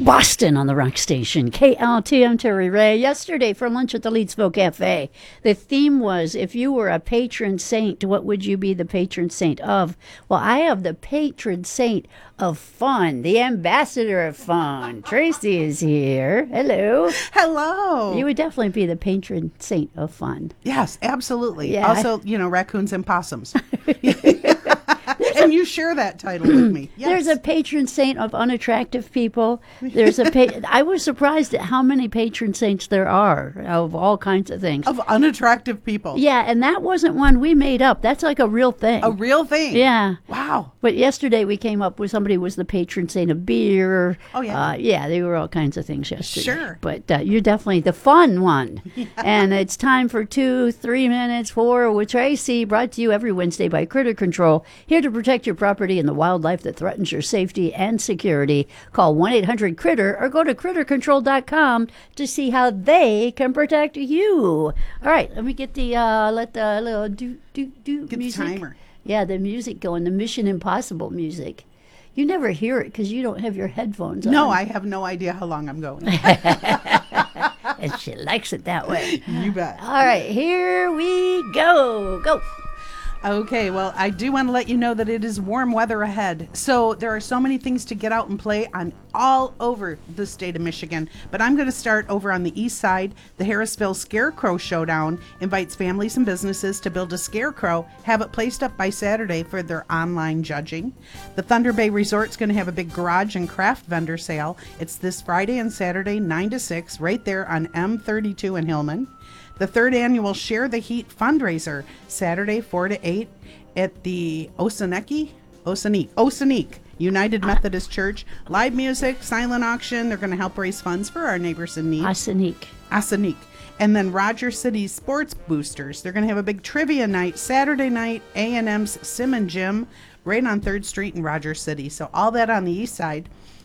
Boston on the Rock Station. KLT, I'm Terry Ray. Yesterday for lunch at the Leedsville Cafe, the theme was, if you were a patron saint, what would you be the patron saint of? Well, I have the patron saint of fun, the ambassador of fun. Tracy is here. Hello. Hello. You would definitely be the patron saint of fun. Yes, absolutely. Yeah. Also, raccoons and possums. And you share that title with me. Yes. There's a patron saint of unattractive people. There's I was surprised at how many patron saints there are of all kinds of things. Of unattractive people. Yeah, and that wasn't one we made up. That's like a real thing. A real thing. Yeah. Wow. But yesterday we came up with somebody was the patron saint of beer. Oh, yeah. Yeah, they were all kinds of things yesterday. Sure. But you're definitely the fun one. And it's time for 2-3 minutes for with Tracy, brought to you every Wednesday by Critter Control, here to protect your property and the wildlife that threatens your safety and security. Call 1-800-CRITTER or go to crittercontrol.com to see how they can protect you. All right, let me get the let the little do Get music. the timer. Yeah, the music going, the Mission Impossible music. You never hear it because you don't have your headphones on. No, I have no idea how long I'm going. And she likes it that way. You bet. All right, here we go. Go. Okay, well, I do want to let you know that it is warm weather ahead. So there are so many things to get out and play on all over the state of Michigan. But I'm going to start over on the east side. The Harrisville Scarecrow Showdown invites families and businesses to build a scarecrow, have it placed up by Saturday for their online judging. The Thunder Bay Resort's going to have a big garage and craft vendor sale. It's this Friday and Saturday, 9 to 6, right there on M32 in Hillman. The third annual Share the Heat fundraiser, Saturday 4 to 8 at the Osanique United Methodist Church. Live music, silent auction. They're going to help raise funds for our neighbors in need. Osanique. And then Rogers City Sports Boosters. They're going to have a big trivia night Saturday night, A&M's Sim and Gym, right on 3rd Street in Rogers City. So all that on the east side.